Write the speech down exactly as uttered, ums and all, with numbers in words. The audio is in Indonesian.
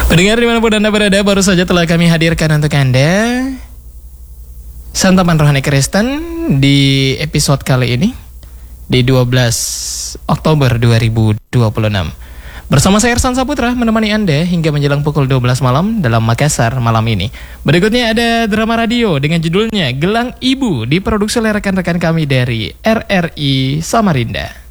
Pendengar dimanapun Anda berada, baru saja telah kami hadirkan untuk Anda Santapan Rohani Kristen di episode kali ini di dua belas Oktober dua ribu dua puluh enam. Bersama saya Ersan Saputra menemani Anda hingga menjelang pukul dua belas malam dalam Makassar malam ini. Berikutnya ada drama radio dengan judulnya Gelang Ibu, diproduksi oleh rekan-rekan kami dari R R I Samarinda.